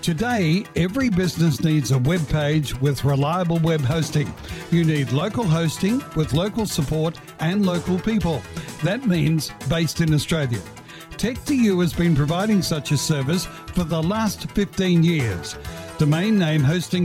Today, every business needs a web page with reliable web hosting. You need local hosting with local support and local people. That means based in Australia. Tech2U has been providing such a service for the last 15 years. Domain name hosting